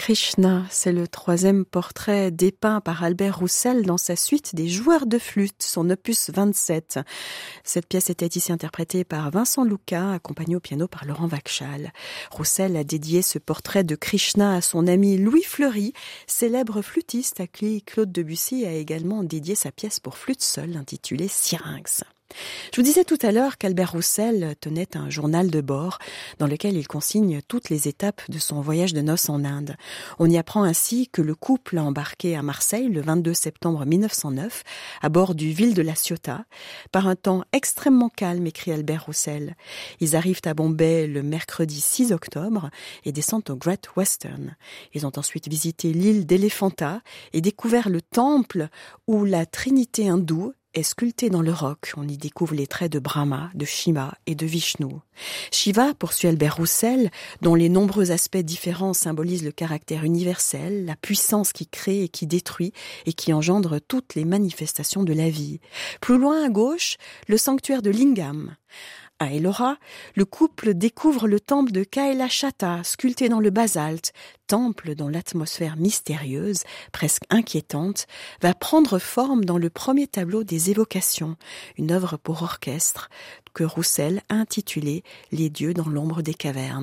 Krishna, c'est le troisième portrait dépeint par Albert Roussel dans sa suite des Joueurs de flûte, son opus 27. Cette pièce était ici interprétée par Vincent Louka, accompagné au piano par Laurent Vachal. Roussel a dédié ce portrait de Krishna à son ami Louis Fleury, célèbre flûtiste à qui Claude Debussy a également dédié sa pièce pour flûte seule intitulée Syrinx. Je vous disais tout à l'heure qu'Albert Roussel tenait un journal de bord dans lequel il consigne toutes les étapes de son voyage de noces en Inde. On y apprend ainsi que le couple a embarqué à Marseille le 22 septembre 1909 à bord du Ville de la Ciotat. Par un temps extrêmement calme, écrit Albert Roussel. Ils arrivent à Bombay le mercredi 6 octobre et descendent au Great Western. Ils ont ensuite visité l'île d'Elephanta et découvert le temple où la trinité hindoue est sculpté dans le roc. On y découvre les traits de Brahma, de Shiva et de Vishnu. Shiva, poursuit Albert Roussel, dont les nombreux aspects différents symbolisent le caractère universel, la puissance qui crée et qui détruit et qui engendre toutes les manifestations de la vie. Plus loin à gauche, le sanctuaire de Lingam. À Ellora, le couple découvre le temple de Kailashata, sculpté dans le basalte, temple dont l'atmosphère mystérieuse, presque inquiétante, va prendre forme dans le premier tableau des Évocations, une œuvre pour orchestre que Roussel a intitulée « Les dieux dans l'ombre des cavernes ».